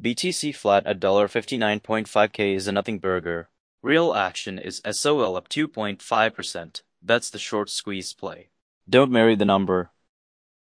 BTC flat at $59.5K is a nothing burger. Real action is SOL up 2.5%. That's the short squeeze play. Don't marry the number.